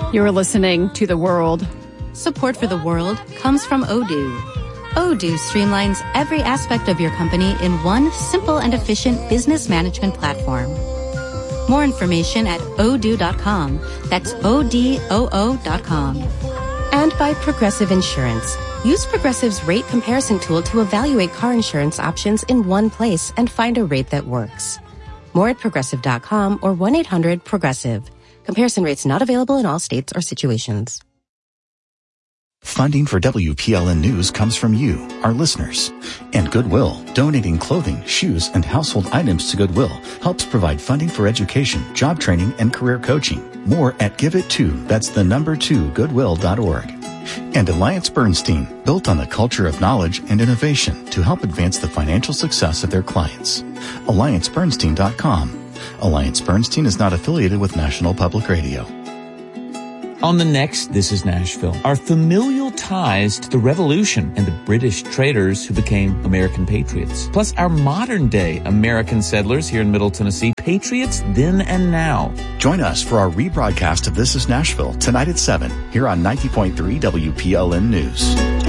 You're listening to The World. Support for The World comes from Odoo. Odoo streamlines every aspect of your company in one simple and efficient business management platform. More information at odoo.com. That's ODOO.com. And by Progressive Insurance. Use Progressive's rate comparison tool to evaluate car insurance options in one place and find a rate that works. More at Progressive.com or 1-800-PROGRESSIVE. Comparison rates not available in all states or situations. Funding for WPLN News comes from you, our listeners. And Goodwill, donating clothing, shoes, and household items to Goodwill helps provide funding for education, job training, and career coaching. More at GiveIt2, that's the number 2, goodwill.org. And Alliance Bernstein, built on the culture of knowledge and innovation to help advance the financial success of their clients. AllianceBernstein.com. Alliance Bernstein is not affiliated with National Public Radio. On the next This is Nashville, our familial ties to the Revolution and the British traders who became American patriots, plus our modern-day American settlers here in Middle Tennessee, patriots then and now. Join us for our rebroadcast of This is Nashville tonight at 7 here on 90.3 WPLN News.